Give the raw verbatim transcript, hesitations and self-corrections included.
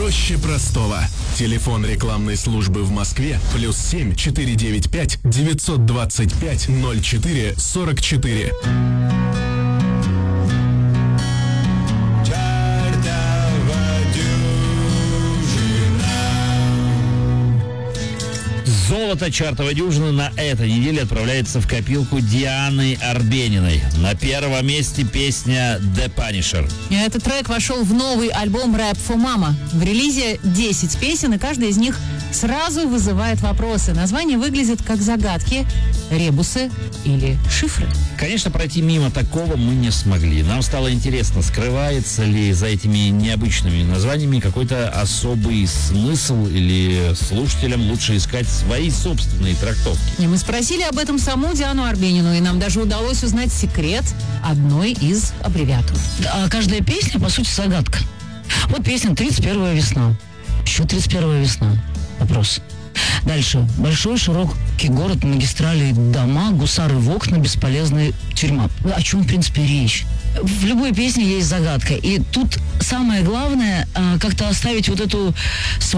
проще простого. Телефон рекламной службы в Москве плюс семь четыре девять пять девятьсот двадцать пять ноль четыре сорок четыре. Золото чартовой дюжины на этой неделе отправляется в копилку Дианы Арбениной. На первом месте песня «The Punisher». Этот трек вошел в новый альбом «Rap for Mama». В релизе десять песен, и каждая из них сразу вызывает вопросы. Названия выглядят как загадки, ребусы или шифры. Конечно, пройти мимо такого мы не смогли. Нам стало интересно, скрывается ли за этими необычными названиями какой-то особый смысл, или слушателям лучше искать свои собственные трактовки. И мы спросили об этом саму Диану Арбенину, и нам даже удалось узнать секрет одной из аббревиатур. А каждая песня, по сути, загадка. Вот песня «тридцать первая весна». Еще тридцать первая весна. Вопрос. Дальше. Большой широкий город, магистрали, дома, гусары в окна, бесполезная тюрьма. О чем, в принципе, речь? В любой песне есть загадка. И тут самое главное, как-то оставить вот эту